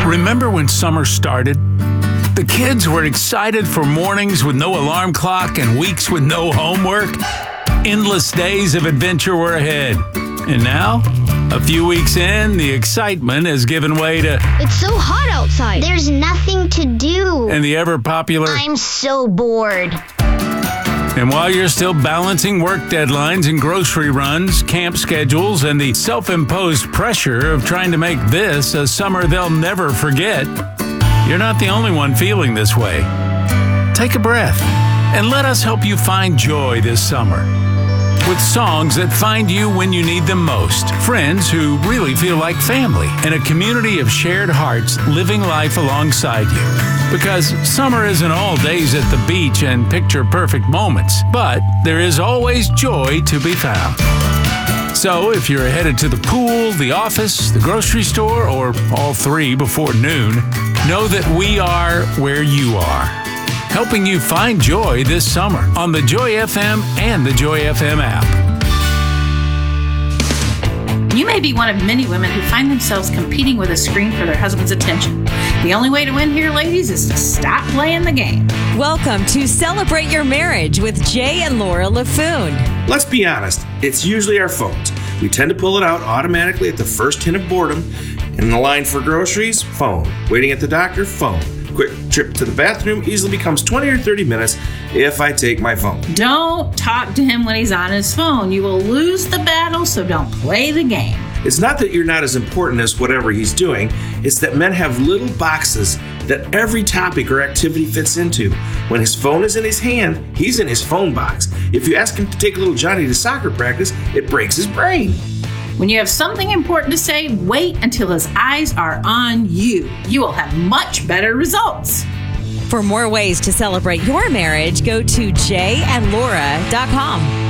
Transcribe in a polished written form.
Remember when summer started? The kids were excited for mornings with no alarm clock and weeks with no homework. Endless days of adventure were ahead. And now, a few weeks in, the excitement has given way to... It's so hot outside. There's nothing to do. And the ever-popular... I'm so bored. And while you're still balancing work deadlines and grocery runs, camp schedules, and the self-imposed pressure of trying to make this a summer they'll never forget, you're not the only one feeling this way. Take a breath and let us help you find joy this summer. With songs that find you when you need them most, friends who really feel like family, and a community of shared hearts living life alongside you. Because summer isn't all days at the beach and picture-perfect moments, but there is always joy to be found. So if you're headed to the pool, the office, the grocery store, or all three before noon, know that we are where you are, helping you find joy this summer on the Joy FM and the Joy FM app. You may be one of many women who find themselves competing with a screen for their husband's attention. The only way to win here, ladies, is to stop playing the game. Welcome to Celebrate Your Marriage with Jay and Laura LaFoon. Let's be honest, it's usually our phones. We tend to pull it out automatically at the first hint of boredom. In the line for groceries, phone. Waiting at the doctor, phone. Quick trip to the bathroom easily becomes 20 or 30 minutes if I take my phone. Don't talk to him when he's on his phone. You will lose the battle, so don't play the game. It's not that you're not as important as whatever he's doing. It's that men have little boxes that every topic or activity fits into. When his phone is in his hand, he's in his phone box. If you ask him to take little Johnny to soccer practice, it breaks his brain. When you have something important to say, wait until his eyes are on you. You will have much better results. For more ways to celebrate your marriage, go to jayandlaura.com.